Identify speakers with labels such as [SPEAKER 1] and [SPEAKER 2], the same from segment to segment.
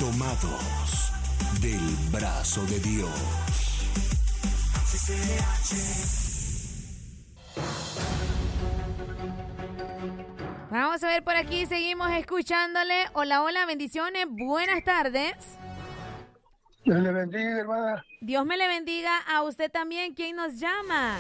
[SPEAKER 1] Tomados del brazo de Dios.
[SPEAKER 2] Vamos a ver por aquí, seguimos escuchándole. Hola, hola, bendiciones, buenas tardes.
[SPEAKER 3] Dios le bendiga, hermana.
[SPEAKER 2] Dios me le bendiga a usted también. ¿Quién nos llama?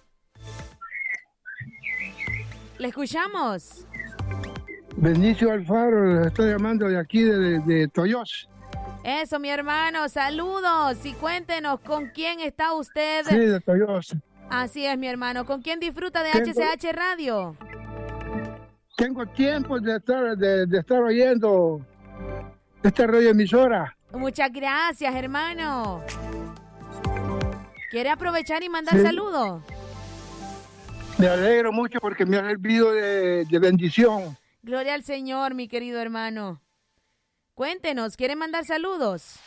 [SPEAKER 2] ¿Le escuchamos?
[SPEAKER 3] Benicio Alfaro, le estoy llamando de aquí, de Toyos.
[SPEAKER 2] Eso, mi hermano, saludos y cuéntenos con quién está usted.
[SPEAKER 3] Sí, de Toyos.
[SPEAKER 2] Así es, mi hermano. ¿Con quién disfruta de
[SPEAKER 3] Tengo-
[SPEAKER 2] HCH Radio?
[SPEAKER 3] Tengo tiempo de estar oyendo esta radioemisora.
[SPEAKER 2] Muchas gracias, hermano. ¿Quiere aprovechar y mandar
[SPEAKER 3] Sí.
[SPEAKER 2] saludos?
[SPEAKER 3] Me alegro mucho porque me ha servido de bendición.
[SPEAKER 2] Gloria al Señor, mi querido hermano. Cuéntenos, ¿quiere mandar saludos?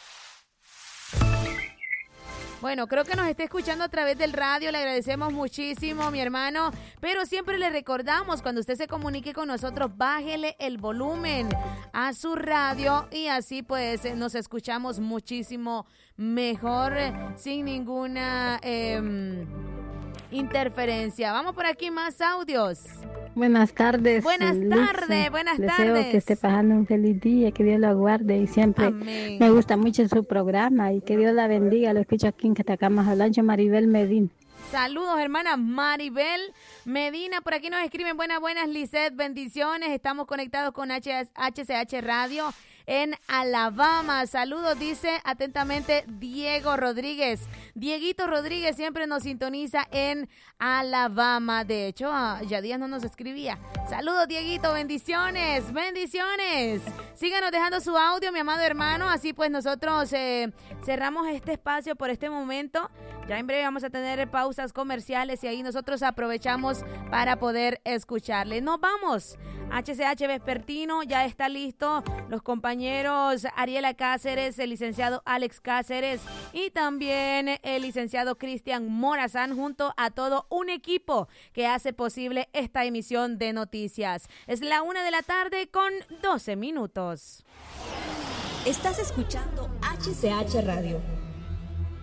[SPEAKER 2] Bueno, creo que nos está escuchando a través del radio, le agradecemos muchísimo, mi hermano, pero siempre le recordamos, cuando usted se comunique con nosotros, bájele el volumen a su radio y así pues nos escuchamos muchísimo mejor, sin ninguna interferencia. Vamos por aquí, más audios.
[SPEAKER 4] Buenas tardes.
[SPEAKER 2] Buenas tardes, buenas
[SPEAKER 4] Deseo
[SPEAKER 2] tardes.
[SPEAKER 4] que esté pasando un feliz día, que Dios lo aguarde y siempre
[SPEAKER 2] Amén.
[SPEAKER 4] me gusta mucho su programa y que Dios la bendiga. Lo escucho aquí en Catacama, Olancho, Maribel Medina.
[SPEAKER 2] Saludos, hermana Maribel Medina. Por aquí nos escriben buenas, Lisette, bendiciones. Estamos conectados con HCH Radio en Alabama. Saludos, dice atentamente Diego Rodríguez. Dieguito Rodríguez siempre nos sintoniza en Alabama. De hecho, ya días no nos escribía. Saludos, Dieguito, bendiciones, bendiciones. Síganos dejando su audio, mi amado hermano. Así pues nosotros cerramos este espacio por este momento. Ya en breve vamos a tener pausas comerciales y ahí nosotros aprovechamos para poder escucharle. Nos vamos. HCH Vespertino ya está listo. Los compañeros Ariela Cáceres, el licenciado Alex Cáceres y también el licenciado Cristian Morazán, junto a todo un equipo que hace posible esta emisión de noticias. Es la 1:00 con 12 minutos.
[SPEAKER 5] Estás escuchando HCH Radio.